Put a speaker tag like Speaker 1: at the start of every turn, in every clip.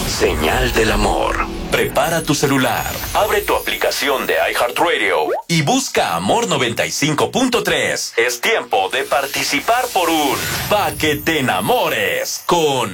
Speaker 1: Señal del amor. Prepara tu celular, abre tu aplicación de iHeartRadio y busca Amor 95.3. Es tiempo de participar por un Pa' que te enamores con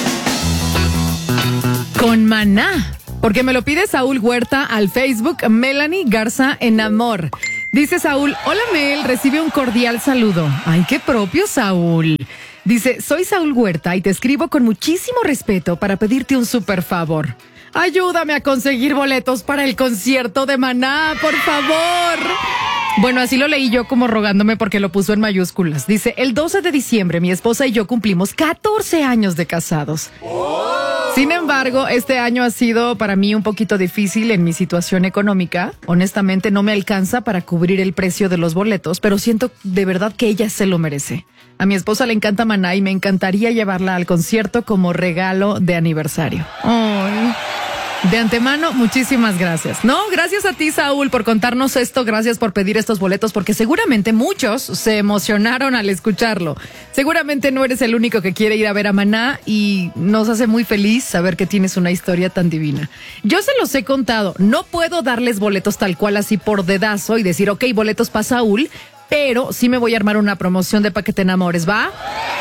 Speaker 2: Maná. Porque me lo pide Saúl Huerta al Facebook Melanie Garza en Amor. Dice Saúl, hola Mel, recibe un cordial saludo. Ay, qué propio Saúl. Dice, soy Saúl Huerta y te escribo con muchísimo respeto para pedirte un súper favor. Ayúdame a conseguir boletos para el concierto de Maná, por favor. Bueno, así lo leí yo como rogándome porque lo puso en mayúsculas. Dice, el 12 de diciembre mi esposa y yo cumplimos 14 años de casados. Sin embargo, este año ha sido para mí un poquito difícil en mi situación económica. Honestamente, no me alcanza para cubrir el precio de los boletos, pero siento de verdad que ella se lo merece. A mi esposa le encanta Maná y me encantaría llevarla al concierto como regalo de aniversario. Ay. De antemano, muchísimas gracias. No, gracias a ti, Saúl, por contarnos esto. Gracias por pedir estos boletos, porque seguramente muchos se emocionaron al escucharlo. Seguramente no eres el único que quiere ir a ver a Maná y nos hace muy feliz saber que tienes una historia tan divina. Yo se los he contado. No puedo darles boletos tal cual así por dedazo y decir, ok, boletos para Saúl, pero sí me voy a armar una promoción de Pa' que te enamores, ¿va?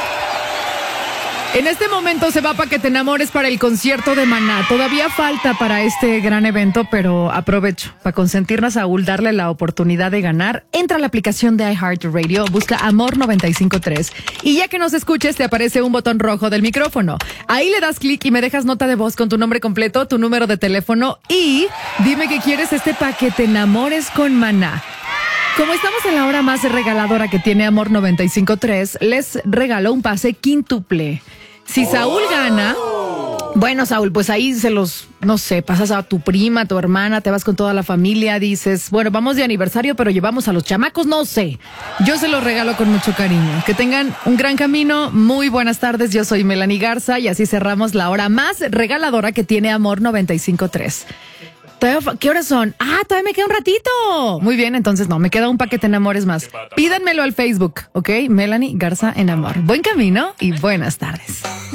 Speaker 2: En este momento se va Pa' que te enamores para el concierto de Maná. Todavía falta para este gran evento, pero aprovecho para consentir a Saúl, darle la oportunidad de ganar. Entra a la aplicación de iHeartRadio, busca Amor 95.3 y ya que nos escuches te aparece un botón rojo del micrófono. Ahí le das clic y me dejas nota de voz con tu nombre completo, tu número de teléfono y dime que quieres Pa' que te enamores con Maná. Como estamos en la hora más regaladora que tiene Amor 95.3, les regalo un pase quíntuple. Si Saúl gana, bueno, Saúl, pues ahí no sé, pasas a tu prima, a tu hermana, te vas con toda la familia, dices, bueno, vamos de aniversario, pero llevamos a los chamacos, no sé. Yo se los regalo con mucho cariño. Que tengan un gran camino, muy buenas tardes, yo soy Melanie Garza y así cerramos la hora más regaladora que tiene Amor 95.3. ¿Qué horas son? Todavía me queda un ratito. Muy bien, entonces no, me queda un Pa' que te enamores más. Pídanmelo al Facebook, ¿ok? Melanie Garza en Amor. Buen camino y buenas tardes.